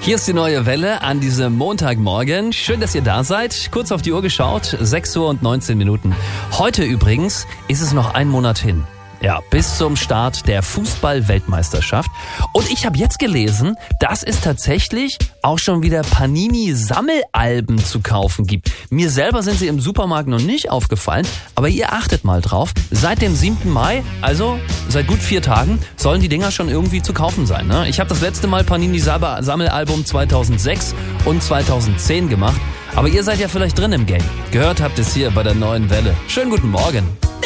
Hier ist die neue Welle an diesem Montagmorgen. Schön, dass ihr da seid. Kurz auf die Uhr geschaut, 6 Uhr und 19 Minuten. Heute übrigens ist es noch ein Monat hin. Ja, bis zum Start der Fußball-Weltmeisterschaft. Und ich habe jetzt gelesen, dass es tatsächlich auch schon wieder Panini-Sammelalben zu kaufen gibt. Mir selber sind sie im Supermarkt noch nicht aufgefallen, aber ihr achtet mal drauf. Seit dem 7. Mai, also seit gut 4 Tagen, sollen die Dinger schon irgendwie zu kaufen sein. Ne? Ich habe das letzte Mal Panini-Sammelalbum 2006 und 2010 gemacht. Aber ihr seid ja vielleicht drin im Game. Gehört habt es hier bei der neuen Welle. Schönen guten Morgen.